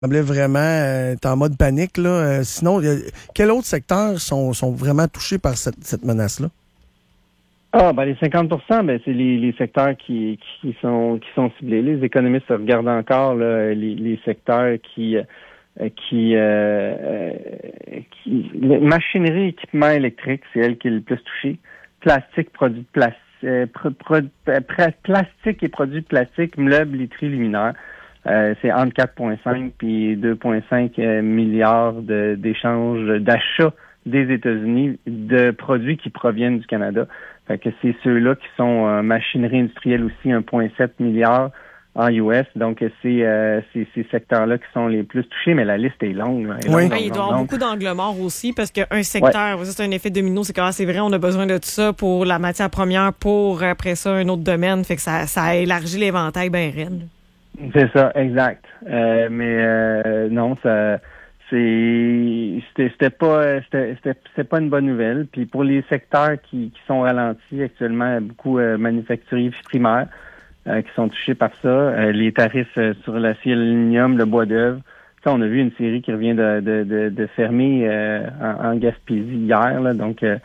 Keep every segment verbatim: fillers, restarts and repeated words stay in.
semblait vraiment euh, être en mode panique. Là. Euh, sinon, euh, quels autres secteurs sont, sont vraiment touchés par cette, cette menace-là? Ah, ben les cinquante pour cent, ben c'est les, les secteurs qui, qui sont qui sont ciblés. Les économistes regardent encore là, les, les secteurs qui qui, euh, euh, qui machinerie, équipement électrique, c'est elle qui est le plus touchée. Plastique, produits de plastique, euh, pro, pro, pra, plastique et produits de plastique, meubles, literie, luminaires. Euh, c'est entre quatre virgule cinq puis deux virgule cinq milliards de, d'échanges, d'achats des États-Unis de produits qui proviennent du Canada. Fait que c'est ceux-là qui sont euh, machinerie industrielle aussi, un virgule sept milliard en U S. Donc, c'est, euh, c'est ces secteurs-là qui sont les plus touchés, mais la liste est longue. Là, est oui. longue, Ouais, longue, il doit y avoir longue. beaucoup d'angles morts aussi, parce qu'un secteur, ouais. Ça, c'est un effet domino, c'est que ah, c'est vrai, on a besoin de tout ça pour la matière première, pour après ça, un autre domaine. Fait que ça, ça élargit l'éventail bien raide. C'est ça, exact. Euh, mais euh, non, ça... C'est, c'était, c'était pas, c'était, c'était, c'était pas une bonne nouvelle. Puis pour les secteurs qui, qui sont ralentis actuellement, beaucoup euh, manufacturiers primaires euh, qui sont touchés par ça, euh, les tarifs euh, sur l'acier, l'aluminium, le bois d'œuvre. Ça, on a vu une série qui revient de, de, de, de fermer euh, en, en Gaspésie hier, là, donc. Euh,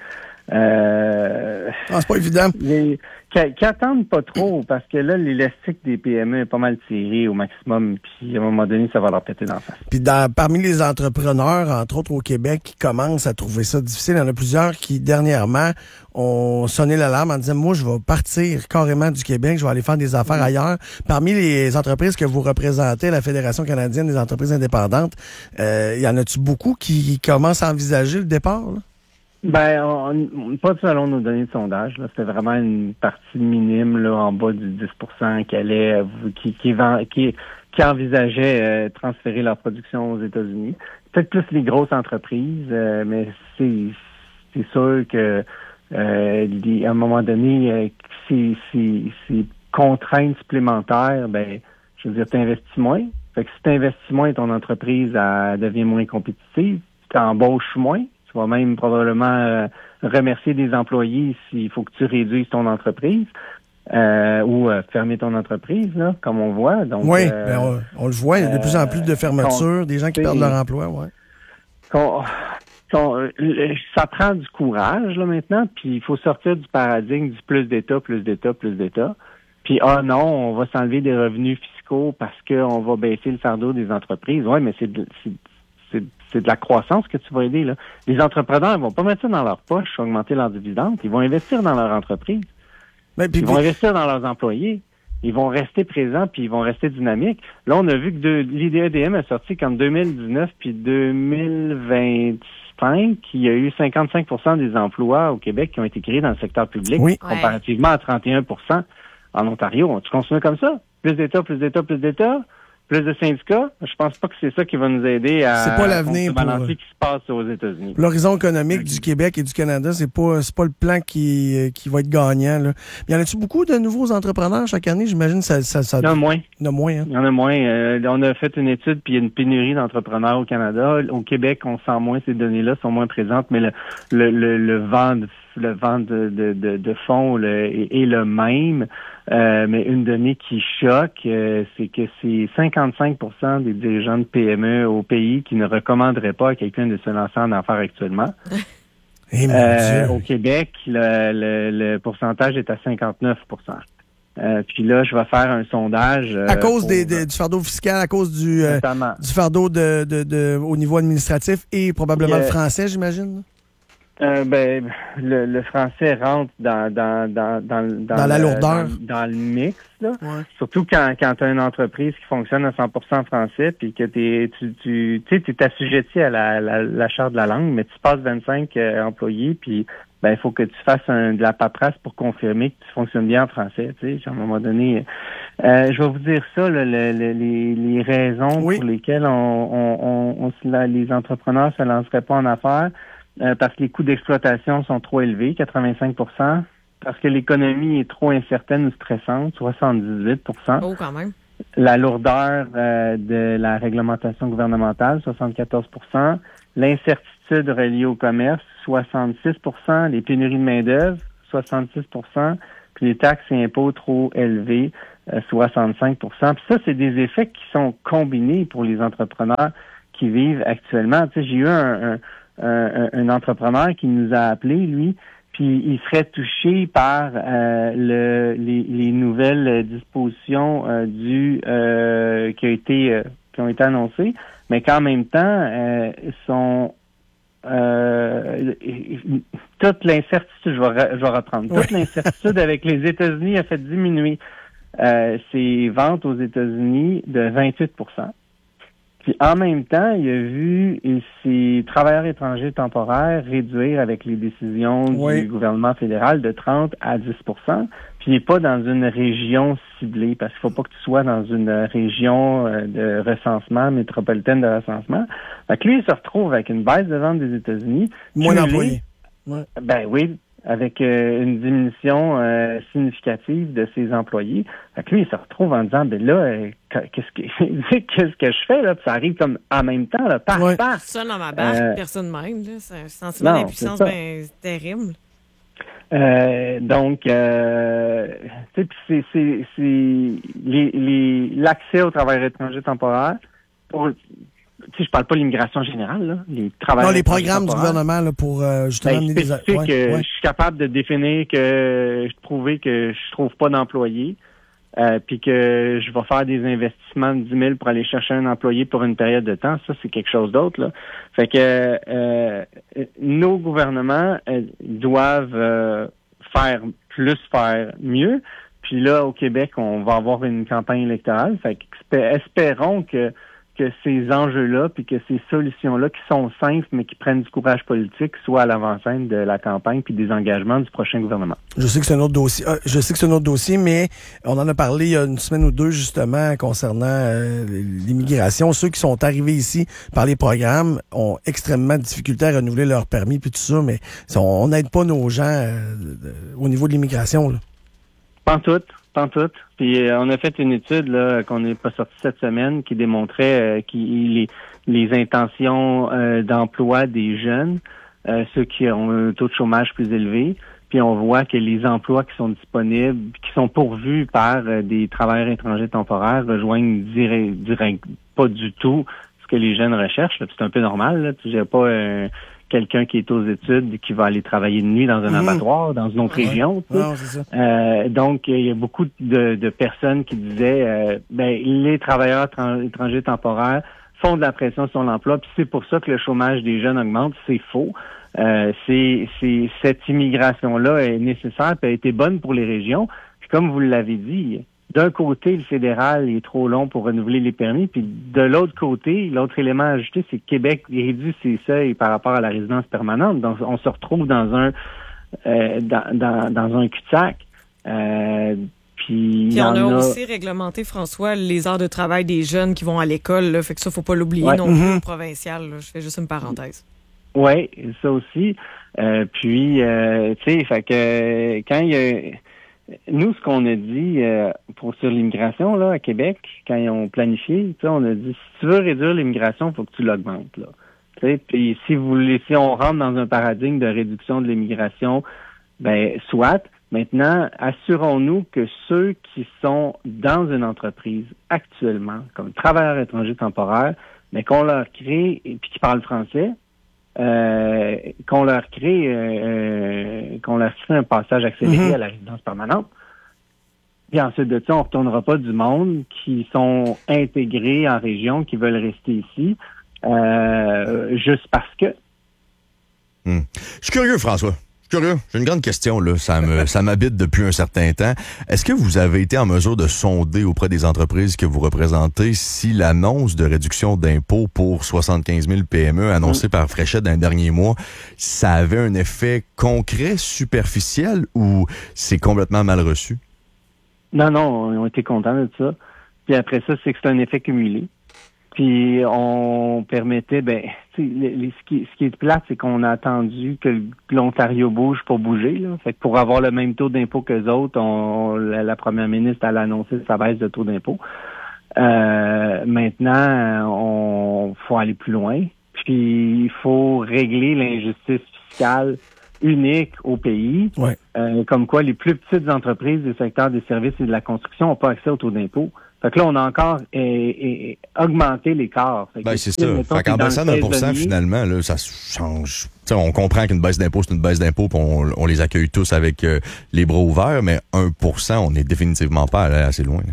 euh, ah, c'est pas évident. Les, qui, qui attendent pas trop, parce que là, l'élastique des P M E est pas mal tiré au maximum, puis à un moment donné, ça va leur péter dans la face. Puis dans, parmi les entrepreneurs, entre autres au Québec, qui commencent à trouver ça difficile, il y en a plusieurs qui, dernièrement, ont sonné l'alarme en disant, moi, je vais partir carrément du Québec, je vais aller faire des affaires mmh. ailleurs. Parmi les entreprises que vous représentez, la Fédération canadienne des entreprises indépendantes, euh, il y en a-tu beaucoup qui commencent à envisager le départ, là? Ben, on, on, pas selon nos données de sondage. Là, c'était vraiment une partie minime, là, en bas du dix pour cent qui allait, qui, qui, qui, qui envisageait euh, transférer leur production aux États-Unis. Peut-être plus les grosses entreprises, euh, mais c'est, c'est sûr que euh, les, à un moment donné, euh, ces, ces, ces contraintes supplémentaires, ben, je veux dire, t'investis moins. Fait que si t'investis moins, ton entreprise elle devient moins compétitive, t'embauches moins. Tu vas même probablement euh, remercier des employés s'il faut que tu réduises ton entreprise euh, ou euh, fermer ton entreprise, là, comme on voit. Donc, oui, euh, ben on, on le voit, il y a de plus en plus de fermetures, des gens qui perdent leur emploi. Ouais. Qu'on, qu'on, ça prend du courage là maintenant, puis il faut sortir du paradigme du plus d'État, plus d'État, plus d'État. Puis, ah non, on va s'enlever des revenus fiscaux parce qu'on va baisser le fardeau des entreprises. Oui, mais c'est, c'est C'est, c'est de la croissance que tu vas aider, là. Les entrepreneurs, ils vont pas mettre ça dans leur poche, augmenter leurs dividendes. Ils vont investir dans leur entreprise. Mais, puis, ils vont investir dans leurs employés. Ils vont rester présents puis ils vont rester dynamiques. Là, on a vu que de, l'I D E D M a sorti qu'en deux mille dix-neuf puis deux mille vingt-cinq, il y a eu cinquante-cinq pour cent des emplois au Québec qui ont été créés dans le secteur public, oui. comparativement à trente et un pour cent en Ontario. Tu continues comme ça? Plus d'État, plus d'État, plus d'État? Plus de syndicats, je pense pas que c'est ça qui va nous aider à c'est pas l'avenir pour ce qui se passe aux États-Unis. L'horizon économique du Québec et du Canada, c'est pas c'est pas le plan qui qui va être gagnant, là. Il y en a-tu beaucoup de nouveaux entrepreneurs chaque année? J'imagine ça ça, ça il y en a moins. Il y en a moins, hein? Il y en a moins. Euh, on a fait une étude puis il y a une pénurie d'entrepreneurs au Canada. Au Québec, on sent moins ces données-là sont moins présentes, mais le le le, le vent de, le vent de de de, de fond le, est, est le même. Euh, mais une donnée qui choque, euh, c'est que c'est cinquante-cinq pour cent des dirigeants de P M E au pays qui ne recommanderaient pas à quelqu'un de se lancer en affaires actuellement. Eh, euh, au Québec, le, le, le pourcentage est à cinquante-neuf pour cent. Euh, puis là, je vais faire un sondage. Euh, à cause pour, des, des, du fardeau fiscal, à cause du, euh, du fardeau de, de, de, au niveau administratif et probablement euh, le français, j'imagine. Euh, ben, le, le français rentre dans dans dans dans, dans, dans la le, lourdeur, dans, dans le mix là. Ouais. Surtout quand quand tu as une entreprise qui fonctionne à cent pour cent français, puis que t'es tu tu tu sais t'es assujetti à la, la la charte de la langue, mais tu passes vingt-cinq euh, employés, puis ben il faut que tu fasses un, de la paperasse pour confirmer que tu fonctionnes bien en français. Tu sais, à un moment donné, euh, je vais vous dire ça là, le, le, les les raisons oui. pour lesquelles on on on, on, on les entrepreneurs se lanceraient pas en affaires. Euh, parce que les coûts d'exploitation sont trop élevés, quatre-vingt-cinq pour cent. Parce que l'économie est trop incertaine ou stressante, soixante-dix-huit pour cent. Oh, quand même. La lourdeur euh, de la réglementation gouvernementale, soixante-quatorze pour cent. L'incertitude reliée au commerce, soixante-six pour cent. Les pénuries de main-d'œuvre, soixante-six pour cent. Puis les taxes et impôts trop élevés, euh, soixante-cinq pour cent. Puis ça, c'est des effets qui sont combinés pour les entrepreneurs qui vivent actuellement. Tu sais, j'ai eu un, un, un, un entrepreneur qui nous a appelé, lui, puis il serait touché par euh, le, les, les nouvelles dispositions euh, du euh, qui a été euh, qui ont été annoncées, mais qu'en même temps, euh, sont euh, toute l'incertitude, je vais, je vais reprendre, toute oui. l'incertitude avec les États-Unis a fait diminuer euh, ses ventes aux États-Unis de vingt-huit pour cent. Puis en même temps, il a vu ses travailleurs étrangers temporaires réduire avec les décisions oui. du gouvernement fédéral de trente à dix pour cent. Puis il n'est pas dans une région ciblée, parce qu'il faut pas que tu sois dans une région de recensement, métropolitaine de recensement. Fait que lui, il se retrouve avec une baisse de vente des États-Unis. Moins d'employés. Ouais. Ben oui, avec euh, une diminution euh, significative de ses employés. Fait que lui, il se retrouve en disant, ben là, euh, qu'est-ce que qu'est-ce que je fais là? Puis ça arrive comme en même temps, là, par ouais. par. Ça dans ma barque, euh, personne même. Là. C'est un sentiment non, d'impuissance ben, terrible. Euh, donc, euh, tu sais, c'est, c'est, c'est les, les, l'accès au travail étranger temporaire pour. Tu sais, je parle pas de l'immigration générale, là. Les travailleurs. Non, les programmes du gouvernement, là, pour, euh, justement, ben, amener des... Ouais, que ouais. Je suis capable de définir que, je prouver que je trouve pas d'employés, euh, puis que je vais faire des investissements de dix mille pour aller chercher un employé pour une période de temps. Ça, c'est quelque chose d'autre, là. Fait que, euh, nos gouvernements euh, doivent euh, faire plus, faire mieux. Puis là, au Québec, on va avoir une campagne électorale. Fait que, espérons que que ces enjeux-là, puis que ces solutions-là, qui sont simples, mais qui prennent du courage politique, soient à l'avant-scène de la campagne puis des engagements du prochain gouvernement. Je sais que c'est un autre dossier. Euh, je sais que c'est un autre dossier, mais on en a parlé il y a une semaine ou deux, justement, concernant euh, l'immigration. Ceux qui sont arrivés ici par les programmes ont extrêmement de difficulté à renouveler leur permis puis tout ça, mais on n'aide pas nos gens euh, au niveau de l'immigration, là. Pas tout. Tout. Puis euh, on a fait une étude là qu'on n'est pas sortie cette semaine qui démontrait euh, qui les, les intentions euh, d'emploi des jeunes, euh, ceux qui ont un taux de chômage plus élevé. Puis on voit que les emplois qui sont disponibles, qui sont pourvus par euh, des travailleurs étrangers temporaires, rejoignent direct, direct, pas du tout ce que les jeunes recherchent. Là. C'est un peu normal. Là. Tu n'as pas euh, quelqu'un qui est aux études qui va aller travailler de nuit dans un mmh. abattoir, dans une autre ouais. région. Non, c'est ça. Euh, donc, il y a beaucoup de, de personnes qui disaient euh, ben les travailleurs tra- étrangers temporaires font de la pression sur l'emploi, puis c'est pour ça que le chômage des jeunes augmente. C'est faux. Euh, c'est, c'est cette immigration-là est nécessaire, puis a été bonne pour les régions. Puis comme vous l'avez dit, d'un côté, le fédéral est trop long pour renouveler les permis, puis de l'autre côté, l'autre élément à ajouter, c'est que Québec réduit ses seuils par rapport à la résidence permanente. Donc, on se retrouve dans un euh, dans, dans, dans un cul-de-sac. Euh, puis puis on a, a aussi réglementé, François, les heures de travail des jeunes qui vont à l'école. Là, fait que ça, faut pas l'oublier ouais. non plus mm-hmm. au provincial. Là. Je fais juste une parenthèse. Oui, ça aussi. Euh, puis, euh, tu sais, fait que quand il y a... Nous, ce qu'on a dit euh, pour sur l'immigration là à Québec, quand ils ont planifié, tu sais, on a dit si tu veux réduire l'immigration, il faut que tu l'augmentes là. Tu sais, puis si vous voulez, si on rentre dans un paradigme de réduction de l'immigration, ben soit. Maintenant, assurons-nous que ceux qui sont dans une entreprise actuellement, comme travailleurs étrangers temporaires, mais qu'on leur crée et puis qui parlent français. Euh, qu'on leur crée euh, qu'on leur crée un passage accéléré mm-hmm. à la résidence permanente. Puis ensuite de ça, on ne retournera pas du monde qui sont intégrés en région, qui veulent rester ici, euh, juste parce que. Hmm. Je suis curieux, François. Je suis curieux. J'ai une grande question, là. Ça me, ça m'habite depuis un certain temps. Est-ce que vous avez été en mesure de sonder auprès des entreprises que vous représentez si l'annonce de réduction d'impôts pour soixante-quinze mille P M E annoncée mmh. par Fréchette dans les derniers mois, ça avait un effet concret, superficiel ou c'est complètement mal reçu? Non, non, ils ont été contents de ça. Puis après ça, c'est que c'est un effet cumulé. Puis on permettait, ben, tu sais, les, les, ce, qui, ce qui est plate, c'est qu'on a attendu que l'Ontario bouge pour bouger. Là. Fait que pour avoir le même taux d'impôt qu'eux autres, on, la, la première ministre elle a annoncé sa baisse de taux d'impôt. Euh, maintenant, on faut aller plus loin. Puis il faut régler l'injustice fiscale unique au pays, ouais. euh, comme quoi les plus petites entreprises du secteur des services et de la construction n'ont pas accès au taux d'impôt. Fait que là, on a encore eh, eh, augmenté l'écart. Fait que, ben, c'est ça. mettons, Fait qu'en baissant d'un pour cent, finalement, là, ça change. T'sais, on comprend qu'une baisse d'impôt, c'est une baisse d'impôt, puis on, on les accueille tous avec euh, les bras ouverts, mais un pour cent, on n'est définitivement pas allé assez loin.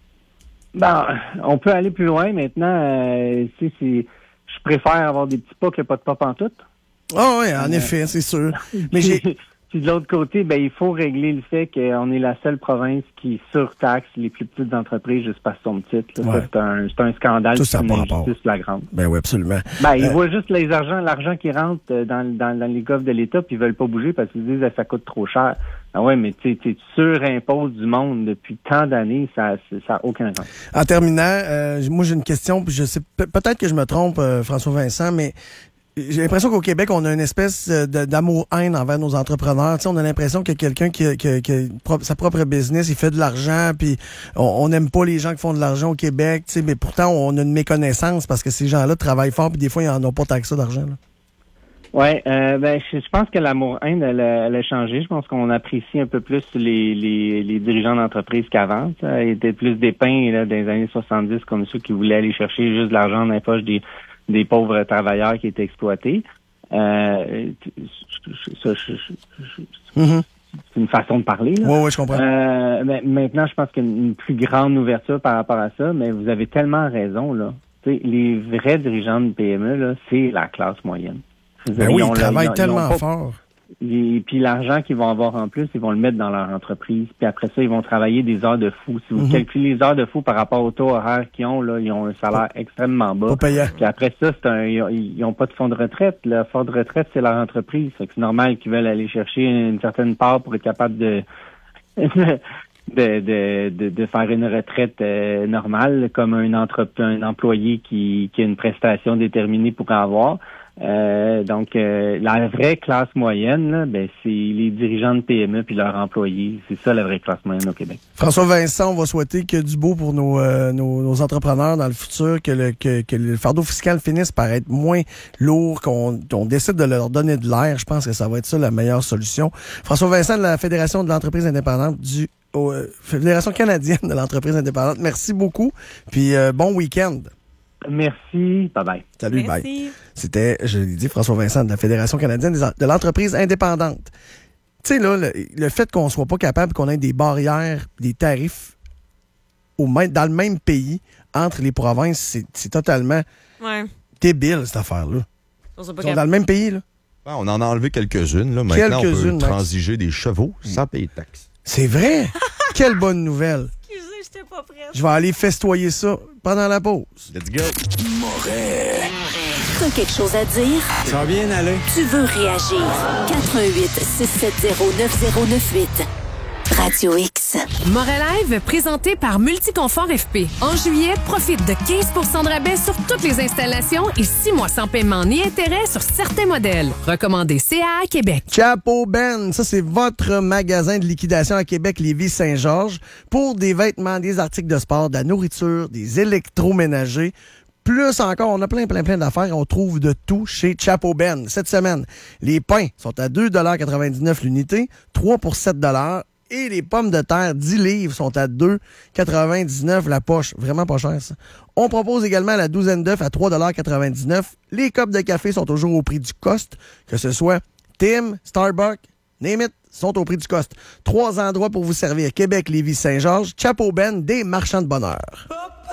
Ben, on peut aller plus loin maintenant. Euh, si, si, je préfère avoir des petits pas que pas de pas pantoute. Ah oh, oui, en euh, effet, c'est sûr. Mais j'ai... Puis de l'autre côté, ben il faut régler le fait qu'on est la seule province qui surtaxe les plus petites entreprises juste parce qu'elles sont petites. Ouais. Ça, c'est un, c'est un scandale, c'est une injustice flagrante. Ben oui, absolument. Ben, ils euh... voient juste les argent, l'argent qui rentre dans, dans, dans les coffres de l'État, puis ils veulent pas bouger parce qu'ils disent que ça coûte trop cher. Ah ouais, mais tu tu surimposes du monde depuis tant d'années, ça ça n'a aucun sens. En terminant, euh, moi j'ai une question, puis je sais peut-être que je me trompe, euh, François Vincent, mais j'ai l'impression qu'au Québec, on a une espèce de, d'amour-haine envers nos entrepreneurs. Tu sais, on a l'impression que quelqu'un qui a, qui, a, qui a sa propre business, il fait de l'argent, puis on n'aime pas les gens qui font de l'argent au Québec. Tu sais, mais pourtant, on a une méconnaissance parce que ces gens-là travaillent fort, puis des fois, ils n'en ont pas tant que ça d'argent. Là. Ouais, euh, ben je, je pense que l'amour-haine, elle, elle a changé. Je pense qu'on apprécie un peu plus les, les, les dirigeants d'entreprise qu'avant. Ça était plus dépeints là, dans les années soixante-dix comme ceux qui voulaient aller chercher juste de l'argent dans les poches des des pauvres travailleurs qui étaient exploités. Euh, ça, je, je, je, mm-hmm. C'est une façon de parler. Là. Oui, oui, je comprends. Euh, mais maintenant, je pense qu'il y a une plus grande ouverture par rapport à ça, mais vous avez tellement raison. Là. T'sais, les vrais dirigeants de P M E, là, c'est la classe moyenne. Ben oui, ils travaillent tellement pas, fort. Et puis l'argent qu'ils vont avoir en plus, ils vont le mettre dans leur entreprise. Puis après ça, ils vont travailler des heures de fou. Si vous mm-hmm. calculez les heures de fou par rapport au taux horaire qu'ils ont, là, ils ont un salaire oh. extrêmement bas. Pas payant. Puis après ça, c'est un, ils n'ont pas de fonds de retraite. Le fonds de retraite, c'est leur entreprise. Fait que c'est normal qu'ils veulent aller chercher une certaine part pour être capable de de, de, de, de faire une retraite euh, normale, comme un, entre, un employé qui, qui a une prestation déterminée pour en avoir. Euh, donc, euh, la vraie classe moyenne, là, ben, c'est les dirigeants de P M E puis leurs employés. C'est ça, la vraie classe moyenne au Québec. François Vincent, on va souhaiter que du beau pour nos, euh, nos, nos entrepreneurs dans le futur, que le, que, que le fardeau fiscal finisse par être moins lourd, qu'on on décide de leur donner de l'air. Je pense que ça va être ça la meilleure solution. François Vincent de la Fédération de l'entreprise indépendante du oh, euh, Fédération canadienne de l'entreprise indépendante. Merci beaucoup. Puis euh, bon week-end. Merci. Bye-bye. Salut, Merci. bye. C'était, je l'ai dit, François Vincent de la Fédération canadienne de l'entreprise indépendante. Tu sais, là, le, le fait qu'on soit pas capable, qu'on ait des barrières, des tarifs au même, dans le même pays, entre les provinces, c'est, c'est totalement ouais. débile, cette affaire-là. Ils sont dans le même pays, là. Ouais, on en a enlevé quelques-unes. Là. Maintenant, quelques-unes, on peut transiger Max. Des chevaux sans payer de taxes. C'est vrai? Quelle bonne nouvelle. J'étais pas prête. Je vais aller festoyer ça pendant la pause. Let's go. Moret. T'as quelque chose à dire? Ça va bien aller. Tu veux réagir? quatre un huit, six sept zéro, neuf zéro neuf huit. Radio X. Moret Live, présenté par Multiconfort F P. En juillet, profite de quinze pour cent de rabais sur toutes les installations et six mois sans paiement ni intérêt sur certains modèles. Recommandé C A A Québec. Chapeau Ben, ça c'est votre magasin de liquidation à Québec, Lévis-Saint-Georges, pour des vêtements, des articles de sport, de la nourriture, des électroménagers. Plus encore, on a plein, plein, plein d'affaires. On trouve de tout chez Chapeau Ben. Cette semaine, les pains sont à deux dollars quatre-vingt-dix-neuf l'unité, trois pour sept dollars. Et les pommes de terre, dix livres, sont à deux quatre-vingt-dix-neuf la poche. Vraiment pas cher, ça. On propose également la douzaine d'œufs à trois dollars quatre-vingt-dix-neuf. Les copes de café sont toujours au prix du cost, que ce soit Tim, Starbucks, name it, sont au prix du cost. Trois endroits pour vous servir. Québec, Lévis, Saint-Georges, Chapeau Ben, des marchands de bonheur.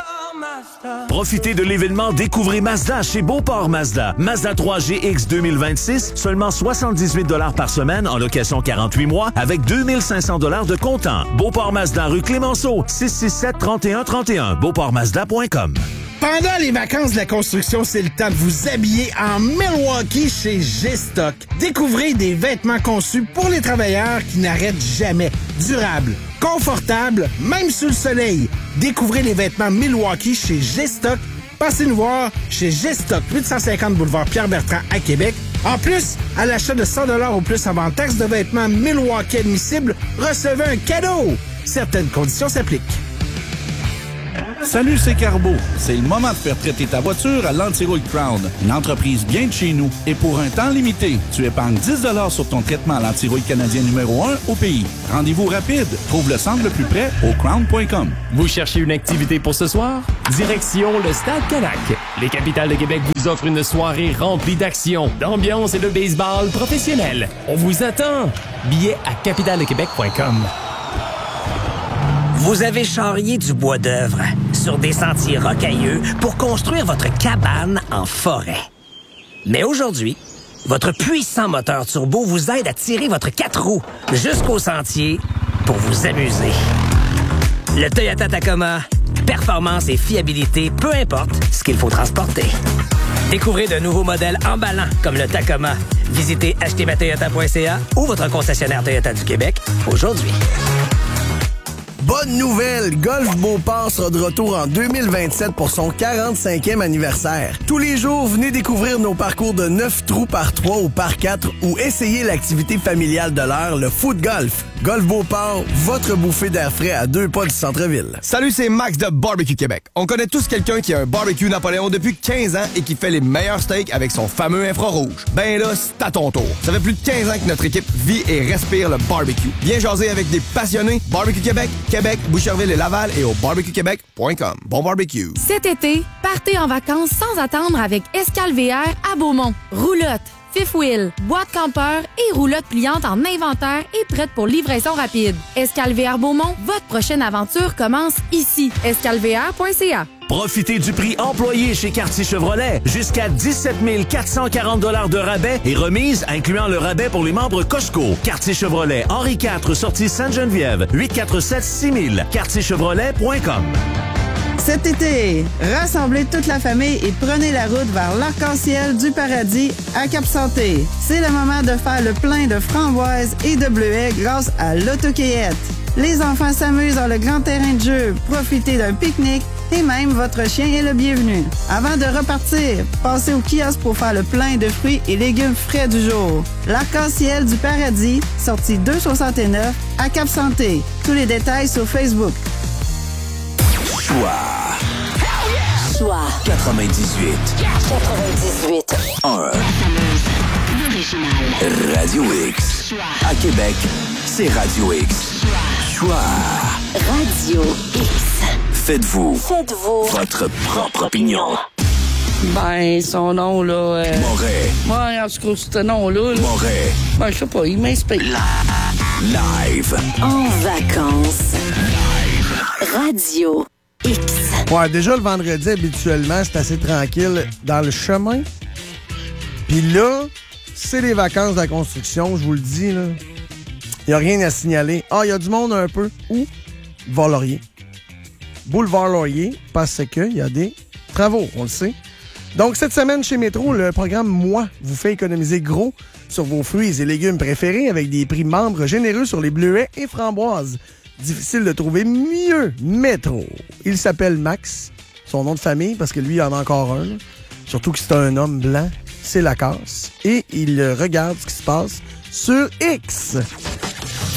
Profitez de l'événement Découvrez Mazda chez Beauport Mazda. Mazda trois G X deux mille vingt-six, seulement soixante-dix-huit dollars par semaine en location quarante-huit mois avec deux mille cinq cents dollars de comptant. Beauport Mazda rue Clémenceau, six six sept, trente et un trente et un, beauport mazda point com. Pendant les vacances de la construction, c'est le temps de vous habiller en Milwaukee chez G-Stock. Découvrez des vêtements conçus pour les travailleurs qui n'arrêtent jamais. Durables, confortables, même sous le soleil. Découvrez les vêtements Milwaukee chez G-Stock. Passez nous voir chez G-Stock, huit cent cinquante boulevard Pierre-Bertrand à Québec. En plus, à l'achat de cent dollars ou plus avant taxe de vêtements Milwaukee admissibles, recevez un cadeau. Certaines conditions s'appliquent. Salut, c'est Carbo. C'est le moment de faire traiter ta voiture à l'Antirouille Crown, une entreprise bien de chez nous. Et pour un temps limité, tu épargnes dix dollars sur ton traitement à l'antirouille canadien numéro un au pays. Rendez-vous rapide. Trouve le centre le plus près au crown point com. Vous cherchez une activité pour ce soir? Direction le Stade Canac. Les Capitales de Québec vous offrent une soirée remplie d'action, d'ambiance et de baseball professionnel. On vous attend. Billets à capitale de québec point com. Vous avez charrié du bois d'œuvre sur des sentiers rocailleux pour construire votre cabane en forêt. Mais aujourd'hui, votre puissant moteur turbo vous aide à tirer votre quatre roues jusqu'au sentier pour vous amuser. Le Toyota Tacoma, performance et fiabilité, peu importe ce qu'il faut transporter. Découvrez de nouveaux modèles emballants comme le Tacoma. Visitez acheter ma toyota point c a ou votre concessionnaire Toyota du Québec aujourd'hui. Bonne nouvelle! Golf Beauport sera de retour en deux mille vingt-sept pour son quarante-cinquième anniversaire. Tous les jours, venez découvrir nos parcours de neuf trous par trois ou par quatre ou essayez l'activité familiale de l'heure, le foot golf. Golf Beauport, votre bouffée d'air frais à deux pas du centre-ville. Salut, c'est Max de Barbecue Québec. On connaît tous quelqu'un qui a un barbecue Napoléon depuis quinze ans et qui fait les meilleurs steaks avec son fameux infrarouge. Ben là, c'est à ton tour. Ça fait plus de quinze ans que notre équipe vit et respire le barbecue. Viens jaser avec des passionnés. Barbecue Québec, Québec, Boucherville et Laval et au barbecue québec point com. Bon barbecue. Cet été, partez en vacances sans attendre avec Escale V R à Beaumont. Roulotte, fifth wheel, boîte campeur et roulotte pliante en inventaire et prête pour livraison rapide. Escale V R Beaumont, votre prochaine aventure commence ici. escale v r point c a. Profitez du prix employé chez Quartier Chevrolet. Jusqu'à dix-sept mille quatre cent quarante dollars de rabais et remise, incluant le rabais pour les membres Costco. Quartier Chevrolet, Henri quatre, sortie Sainte-Geneviève, huit quatre sept six mille, quartier chevrolet point com. Cet été, rassemblez toute la famille et prenez la route vers l'arc-en-ciel du paradis à Cap-Santé. C'est le moment de faire le plein de framboises et de bleuets grâce à l'autocueillette. Les enfants s'amusent dans le grand terrain de jeu, profitez d'un pique-nique et même votre chien est le bienvenu. Avant de repartir, passez au kiosque pour faire le plein de fruits et légumes frais du jour. L'arc-en-ciel du paradis, sortie deux soixante-neuf à Cap-Santé. Tous les détails sur Facebook. Choix. Choix. quatre-vingt-dix-huit. quatre-vingt-dix-huit. un. Radio X. À Québec, c'est Radio X. Choix. Radio X. Faites-vous. Faites-vous. Votre propre opinion. Ben, son nom, là... Euh... Moret. Ouais, en tout cas, ce nom-là... Là... Moret. Ben, je sais pas, il m'inspire. Live. En vacances. Live. Radio X. Ouais, déjà, le vendredi, habituellement, c'est assez tranquille dans le chemin. Puis là, c'est les vacances de la construction, je vous le dis, là. Il n'y a rien à signaler. Ah, il y a du monde un peu. Où? Boulevard Laurier. Boulevard Laurier, parce qu'il y a des travaux, on le sait. Donc, cette semaine, chez Métro, le programme Moi vous fait économiser gros sur vos fruits et légumes préférés avec des prix membres généreux sur les bleuets et framboises. Difficile de trouver mieux. Métro. Il s'appelle Max, son nom de famille, parce que lui, il en a encore un. Là. Surtout que c'est un homme blanc, c'est la casse. Et il regarde ce qui se passe sur X.